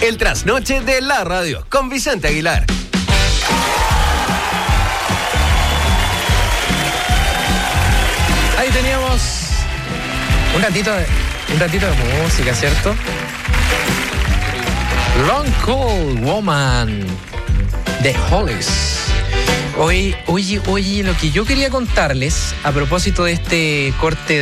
El trasnoche de la radio con Vicente Aguilar. Ahí teníamos un ratito de música, ¿cierto? Long Cold Woman de Hollies. Oye, lo que yo quería contarles a propósito de este corte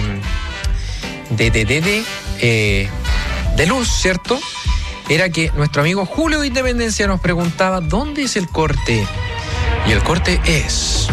de luz, ¿cierto? Era que nuestro amigo Julio de Independencia nos preguntaba ¿dónde es el corte? Y el corte es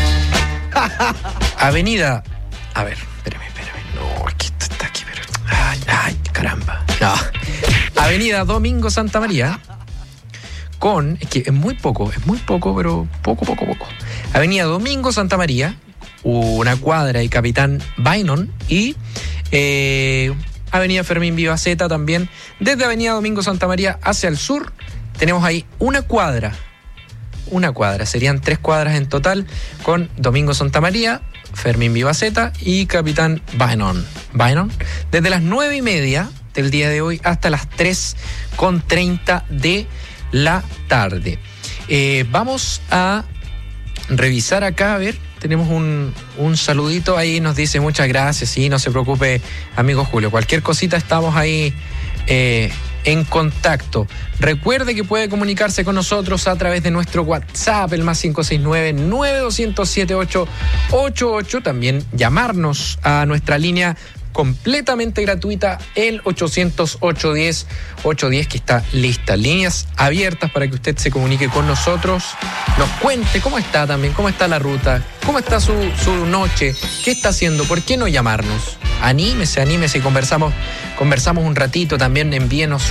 Avenida. A ver, espérame. No, es que esto está aquí, pero. Ay, caramba. No. Avenida Domingo Santa María. Es que es muy poco, pero poco. Avenida Domingo Santa María, una cuadra y Capitán Bainon y Avenida Fermín Vivaceta también. Desde Avenida Domingo Santa María hacia el sur tenemos ahí una cuadra, serían 3 cuadras en total con Domingo Santa María, Fermín Vivaceta y Capitán Bainon. Desde las 9:30 del día de hoy hasta las 3:30 de la tarde. Vamos a revisar acá, a ver, tenemos un saludito ahí, nos dice muchas gracias, sí, no se preocupe, amigo Julio, cualquier cosita estamos ahí en contacto. Recuerde que puede comunicarse con nosotros a través de nuestro WhatsApp, el más 569-9207-888, también llamarnos a nuestra línea completamente gratuita, el 800-810-810, que está lista. Líneas abiertas para que usted se comunique con nosotros, nos cuente cómo está también, cómo está la ruta, cómo está su noche, qué está haciendo, por qué no llamarnos. Anímese y conversamos un ratito, también envíenos